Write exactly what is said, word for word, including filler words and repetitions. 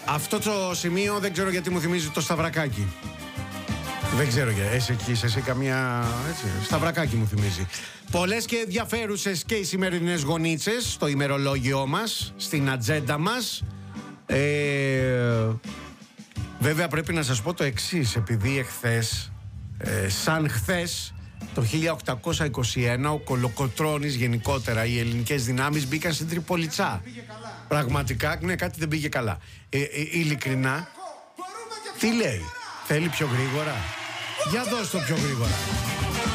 Αυτό το σημείο δεν ξέρω γιατί μου θυμίζει το Σταυρακάκι. Δεν ξέρω για εσύ εκεί, σε καμία. Έτσι, Σταυρακάκι μου θυμίζει. Πολλές και ενδιαφέρουσες και οι σημερινές γονίτσες στο ημερολόγιό μας, στην ατζέντα μας. Ε, βέβαια πρέπει να σας πω το εξής, επειδή εχθές, ε, σαν χθες, το χίλια οκτακόσια είκοσι ένα ο Κολοκοτρώνης, γενικότερα οι ελληνικές δυνάμεις μπήκαν στην Τριπολιτσά. Πραγματικά, ναι, κάτι δεν πήγε καλά. Ε, ε, ειλικρινά, τι λέει, θέλει πιο γρήγορα? Για δώσ' το πιο γρήγορα.